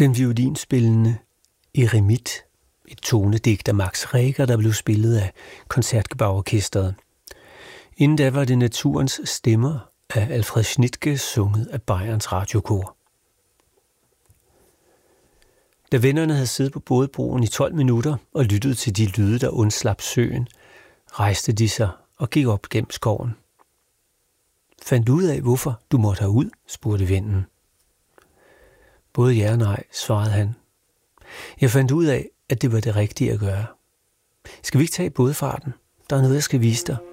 Den violinspillende Eremit, et tonedigt af Max Reger, der blev spillet af Koncertgebouworkestret. Inden da var det Naturens stemmer af Alfred Schnittke, sunget af Bayerns Radiokor. Da vennerne havde siddet på bådebroen i 12 minutter og lyttet til de lyde, der undslap søen, rejste de sig og gik op gennem skoven. Fandt du ud af, hvorfor du måtte herud, spurgte vennen. Både ja og nej, svarede han. Jeg fandt ud af, at det var det rigtige at gøre. Skal vi ikke tage bådfarten? Der er noget, jeg skal vise dig.